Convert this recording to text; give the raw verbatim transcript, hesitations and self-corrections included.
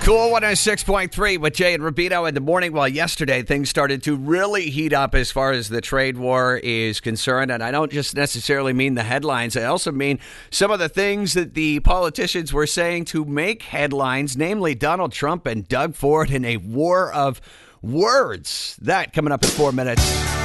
Cool one oh six point three with Jay and Rubino in the morning. Well, yesterday things started to really heat up as far as the trade war is concerned. And I don't just necessarily mean the headlines. I also mean some of the things that the politicians were saying to make headlines, namely Donald Trump and Doug Ford in a war of words. That coming up in four minutes.